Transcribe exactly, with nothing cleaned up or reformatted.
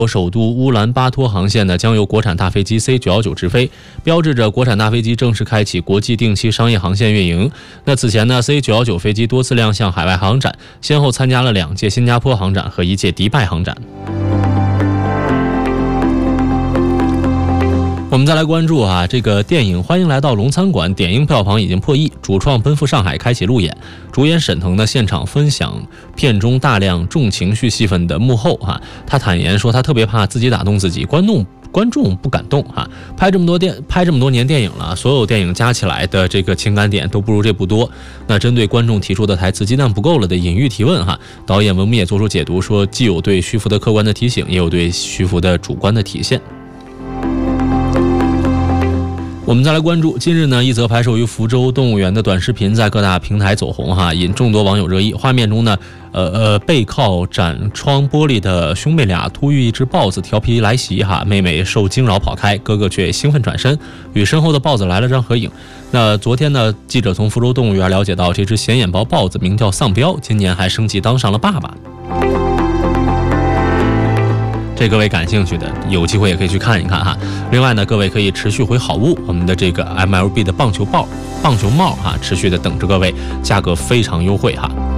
首都乌兰巴托航线呢将由国产大飞机 C 九一九直飞，标志着国产大飞机正式开启国际定期商业航线运营。那此前呢 C 九一九飞机多次亮相海外航展，先后参加了两届新加坡航展和一届迪拜航展。我们再来关注啊，这个电影《欢迎来到龙餐馆》点映票房已经破亿，主创奔赴上海开启路演。主演沈腾呢现场分享片中大量重情绪戏份的幕后哈、啊，他坦言说他特别怕自己打动自己，观众观众不感动哈、啊。拍这么多电拍这么多年电影了，所有电影加起来的这个情感点都不如这部多。那针对观众提出的台词鸡蛋不够了的隐喻提问哈，导演文牧野做出解读说，既有对徐福的客观的提醒，也有对徐福的主观的体现。我们再来关注，近日呢，一则拍摄于福州动物园的短视频在各大平台走红哈，引众多网友热议。画面中呢，呃呃，背靠展窗玻璃的兄妹俩突遇一只豹子调皮来袭哈，妹妹受惊扰跑开，哥哥却兴奋转身，与身后的豹子来了张合影。那昨天呢，记者从福州动物园了解到，这只显眼包豹子名叫丧彪，今年还升级当上了爸爸。这各位感兴趣的，有机会也可以去看一看哈。另外呢，各位可以持续回好物，我们的这个 M L B 的棒球帽、棒球帽哈，持续的等着各位，价格非常优惠哈。